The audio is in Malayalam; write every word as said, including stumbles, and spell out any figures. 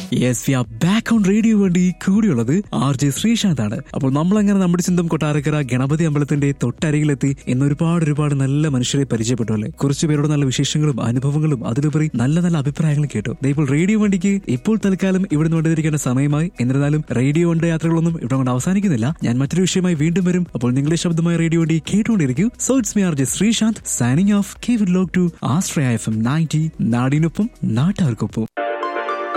Yes we are back on radio വേണ്ടി കൂടിയുള്ളത് ആർ ജെ ശ്രീശാന്ത് ആണ്. അപ്പോൾ നമ്മളങ്ങനെ നമ്മുടെ ചിന്തം കൊട്ടാരക്കര ഗണപതി അമ്പലത്തിന്റെ തൊട്ടരികിലെത്തി ഇന്ന് ഒരുപാട് ഒരുപാട് നല്ല മനുഷ്യരെ പരിചയപ്പെട്ടു അല്ലേ. കുറച്ചു പേരുടെ നല്ല വിശേഷങ്ങളും അനുഭവങ്ങളും അതിലുപരി നല്ല നല്ല അഭിപ്രായങ്ങളും കേട്ടു. ഇപ്പോൾ റേഡിയോ വണ്ടിക്ക് ഇപ്പോൾ തൽക്കാലം ഇവിടെ കൊണ്ടിരിക്കേണ്ട സമയമായി. എന്നിരുന്നാലും റേഡിയോ വണ്ടി യാത്രകളൊന്നും ഇവിടെ കൊണ്ട് അവസാനിക്കുന്നില്ല. ഞാൻ മറ്റൊരു വിഷയമായി വീണ്ടും വരും. അപ്പോൾ നിങ്ങളുടെ ശബ്ദമായ റേഡിയോ വണ്ടി കേട്ടുകൊണ്ടിരിക്കും. So it's me R J Sreesanth signing off. Keep it locked to Ashraya F M ninety. നാടിനൊപ്പം നാട്ടാർക്കൊപ്പം.